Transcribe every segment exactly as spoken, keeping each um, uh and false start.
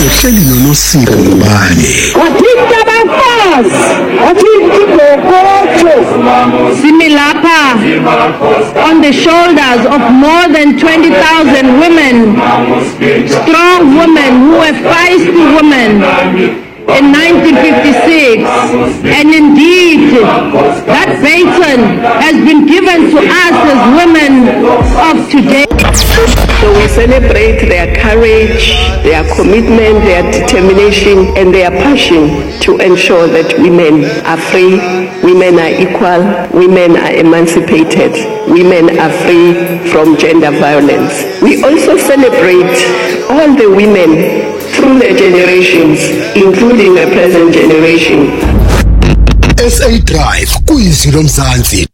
uhleli noNosipho Ngubane. Wathinta abafazi, wathinta ibhokotho. Similapa on the shoulders of more than twenty thousand women, strong women who were feisty women in nineteen fifty-six, and indeed that baton has been given to us as women of today. So we celebrate their courage, their commitment, their determination, and their passion to ensure that women are free, women are equal, women are emancipated, women are free from gender violence. We also celebrate all the women through their generations, including the present generation. S A Drive kuyizilo Mzansi.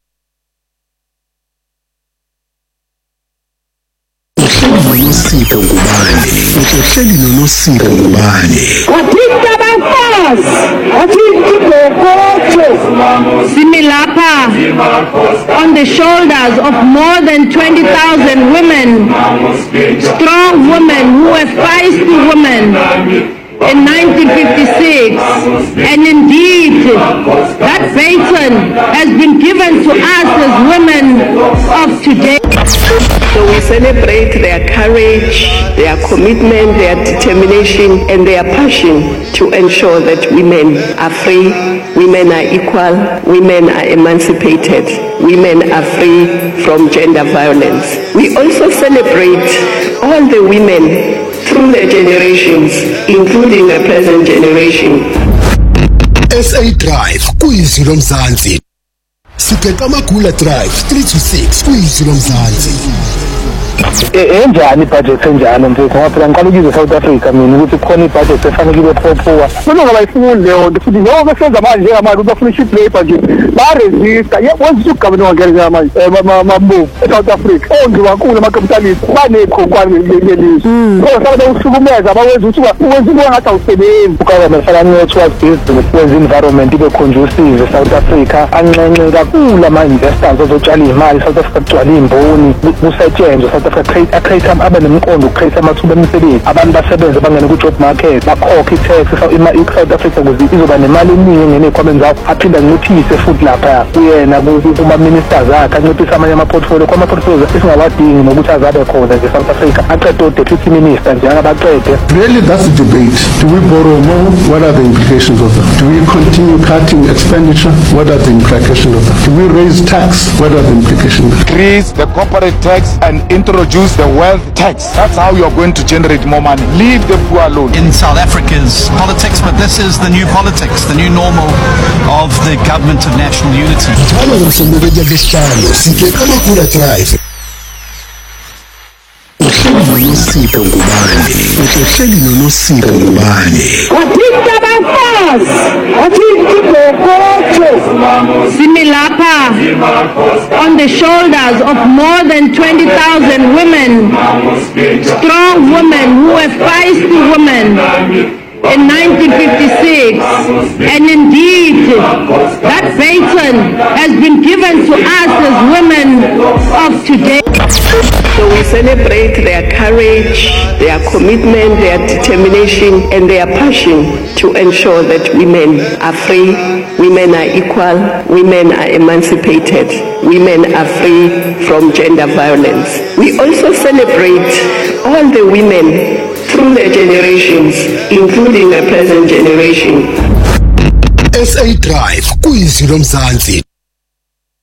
uNosipho Ngubane. Uhleli noNosipho Ngubane. Wathinta abafazi, wathinta ibhokotho. Similapa on the shoulders of more than twenty thousand women, strong women who were feisty women in nineteen fifty-six, and indeed that baton has been given to us as women of today. So we celebrate their courage, their commitment, their determination, and their passion to ensure that women are free, women are equal, women are emancipated, women are free from gender violence. We also celebrate all the women through their generations, including the present generation. S A Drive kuyizilo Mzansi. Sibheqa Magula Drive three to six kuyizilo Mzansi. enjani ibudget enjani mfethu ngoba phela ngiqala ukuzwe South Africa mina ukuthi khona ibudget efanele ibe phophuwa mina ngabayifuna leyo futhi njengoba senza manje njengamanje bafuna i-cheap labor nje ba-resista wenza ugavana wangenza manje mambo eSouth Africa ongiwa kakhulu ama-capitalist banekhonkwane ngelizwe kodwa sabe ukuhlukumeza abawenza ukuthi uwenza into engathi awusebenzi ugovernment fanele towards business wenza environment ibe conducive eSouth Africa anxenxe kakhulu ama-investors azotshala iy'mali South Africa kugcwala iy'mboni kusetshenzwe South Africa create abe nemqondo create amathuba emisebenzi abantu basebenze bangene ku-job market bakhokhe i-tax i-South Africa ukuze izoba nemali eningi engene ey'khwameni zakho aphinde anciphise futhi lapha kuyena kuma-ministers akhe anciphise amanye ama-portfolio kwama-portfolio esingawadingi nokuthi azabe khona nje South Africa aqede o-deputy minister njengabaqede. Really, that's the debate. Do we borrow more? What are the implications of that? Do we continue cutting expenditure? What are the implications of that? Do we raise tax? What are the implications? Increase the corporate tax and introduce the wealth tax. That's how you're going to generate more money. Leave the poor alone. In South Africa's politics, but this is the new politics, the new normal of the government of national unity. Sibheqa Magula Drive. Uhleli noNosipho Ngubane. Uhleli noNosipho Ngubane. Wathinta abafazi, wathinta ibhokotho. Similapa on the shoulders of more than twenty thousand women, strong women who were feisty women in nineteen fifty-six, and indeed that baton has been given to us as women of today. So we celebrate their courage, their commitment, their determination, and their passion to ensure that women are free, women are equal, women are emancipated, women are free from gender violence. We also celebrate all the women through their generations, including the present generation. S A Drive kuyizilo Mzansi.